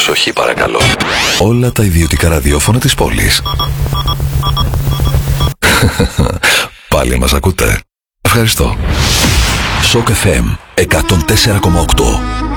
Προσοχή παρακαλώ. Όλα τα ιδιωτικά ραδιόφωνα της πόλης. Πάλι μας ακούτε? Ευχαριστώ. Shock FM 104,8.